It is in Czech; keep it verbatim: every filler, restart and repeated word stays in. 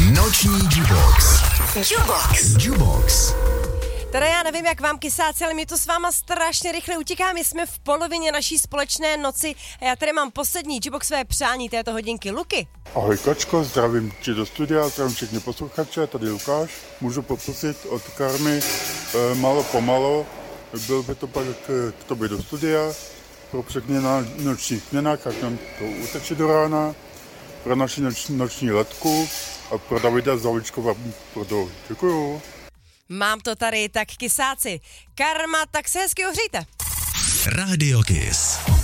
Noční Jubox. Jubox. Jubox. Teda já nevím, jak vám kysáci, ale mě to s váma strašně rychle utíká. My jsme v polovině naší společné noci a já tady mám poslední Juboxové přání této hodinky. Luky. Ahoj Kačko, zdravím tě do studia, zdravím všechny posluchače, tady Lukáš. Můžu poprosit od Karmy e, malo pomalo, byl by to pak k, k tobě do studia, pro všechny na nočních směnách, jak nám to uteče do rána, pro naši noč, noční letku a pro Davida Zaličkova prodou. Děkuju. Mám to tady, tak kysáci. Karma, tak se hezky ohřejte. Radio Kiss.